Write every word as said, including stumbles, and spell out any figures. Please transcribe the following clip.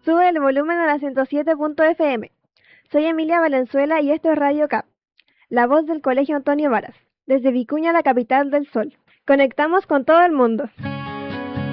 Sube el volumen a la ciento siete punto f m. Soy Emilia Valenzuela y esto es Radio Cap, la voz del Colegio Antonio Varas, desde Vicuña, la capital del sol. Conectamos con todo el mundo.